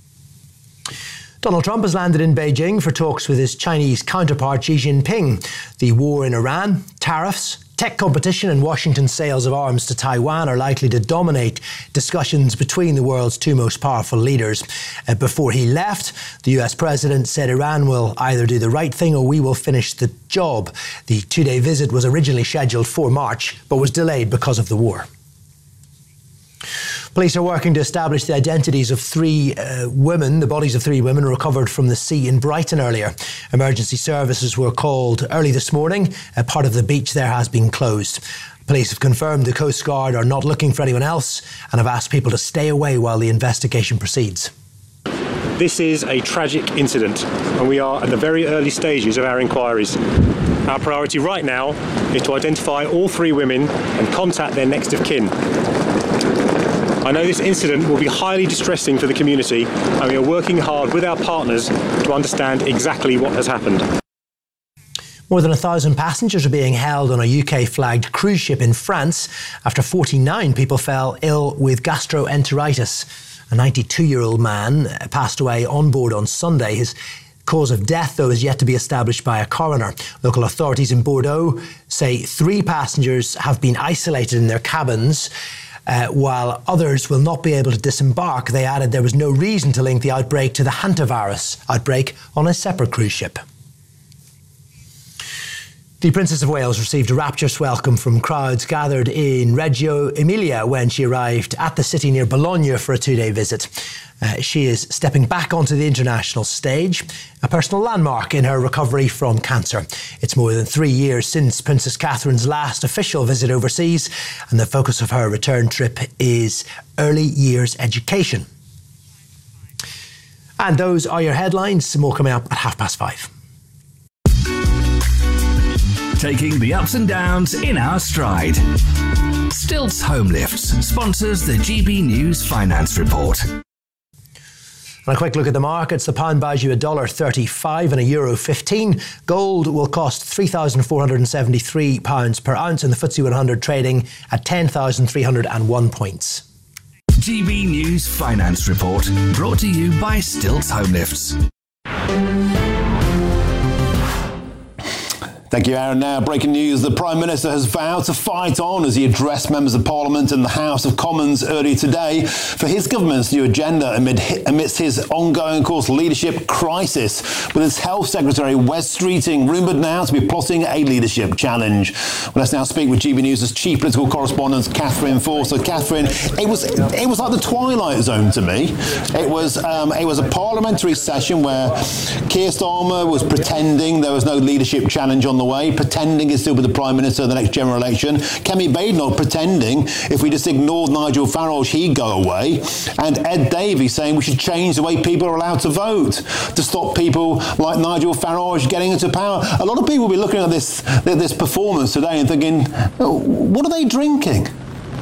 Donald Trump has landed in Beijing for talks with his Chinese counterpart Xi Jinping. The war in Iran, tariffs, tech competition and Washington's sales of arms to Taiwan are likely to dominate discussions between the world's two most powerful leaders. Uh, before he left, the U S president said Iran will either do the right thing or we will finish the job. The two-day visit was originally scheduled for March, but was delayed because of the war. Police are working to establish the identities of three uh, women, the bodies of three women recovered from the sea in Brighton earlier. Emergency services were called early this morning. A part of the beach there has been closed. Police have confirmed the Coast Guard are not looking for anyone else and have asked people to stay away while the investigation proceeds. This is a tragic incident and we are at the very early stages of our inquiries. Our priority right now is to identify all three women and contact their next of kin. I know this incident will be highly distressing for the community and we are working hard with our partners to understand exactly what has happened. More than a thousand passengers are being held on a U K-flagged cruise ship in France after forty-nine people fell ill with gastroenteritis. A ninety-two-year-old man passed away on board on Sunday. His cause of death, though, is yet to be established by a coroner. Local authorities in Bordeaux say three passengers have been isolated in their cabins. Uh, while others will not be able to disembark. They added there was no reason to link the outbreak to the hantavirus outbreak on a separate cruise ship. The Princess of Wales received a rapturous welcome from crowds gathered in Reggio Emilia when she arrived at the city near Bologna for a two-day visit. Uh, she is stepping back onto the international stage, a personal landmark in her recovery from cancer. It's more than three years since Princess Catherine's last official visit overseas, and the focus of her return trip is early years education. And those are your headlines. More coming up at half past five. taking the ups and downs in our stride. Stilts Home Lifts sponsors the G B News Finance Report. And a quick look at the markets. The pound buys you a dollar thirty-five and a euro fifteen. Gold will cost three thousand four hundred seventy-three pounds per ounce, and the F T S E one hundred trading at ten thousand three hundred one points. G B News Finance Report, brought to you by Stilts Home Lifts. Thank you, Aaron. Now, breaking news. The Prime Minister has vowed to fight on as he addressed members of Parliament and the House of Commons earlier today for his government's new agenda amid, amidst his ongoing, of course, leadership crisis, with his Health Secretary, Wes Streeting, rumoured now to be plotting a leadership challenge. Well, let's now speak with G B News' chief political correspondent, Catherine Forster. Catherine, it was it was like the Twilight Zone to me. It was um, it was a parliamentary session where Keir Starmer was pretending there was no leadership challenge on the way, pretending he'd still be the Prime Minister of the next general election. Kemi Badenoch pretending if we just ignored Nigel Farage, he'd go away. And Ed Davey saying we should change the way people are allowed to vote to stop people like Nigel Farage getting into power. A lot of people will be looking at this, this performance today and thinking, oh, what are they drinking?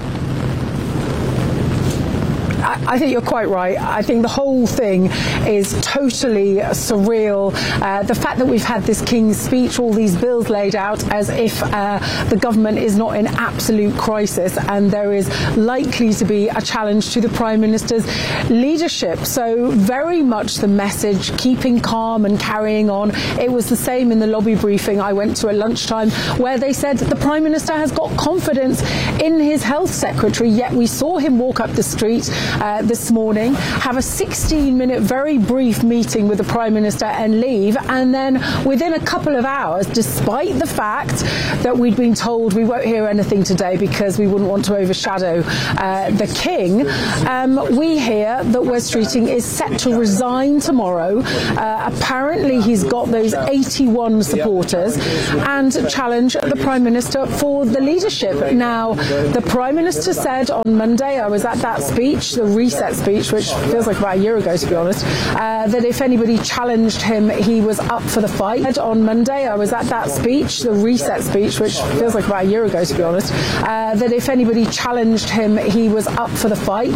I think you're quite right. I think the whole thing is totally surreal. Uh, the fact that we've had this King's Speech, all these bills laid out as if uh, the government is not in absolute crisis and there is likely to be a challenge to the Prime Minister's leadership. So very much the message, keeping calm and carrying on. It was the same in the lobby briefing I went to at lunchtime, where they said the Prime Minister has got confidence in his Health Secretary, yet we saw him walk up the street Uh, this morning, have a sixteen minute very brief meeting with the Prime Minister and leave, and then within a couple of hours, despite the fact that we'd been told we won't hear anything today because we wouldn't want to overshadow uh, the King, um, we hear that Wes Streeting is set to resign tomorrow. Uh, apparently he's got those eighty-one supporters and challenge the Prime Minister for the leadership. Now, the Prime Minister said on Monday, I was at that speech, the reset speech, which feels like about a year ago to be honest, uh, that if anybody challenged him, he was up for the fight. On Monday, I was at that speech, the reset speech, which feels like about a year ago to be honest, uh, that if anybody challenged him, he was up for the fight.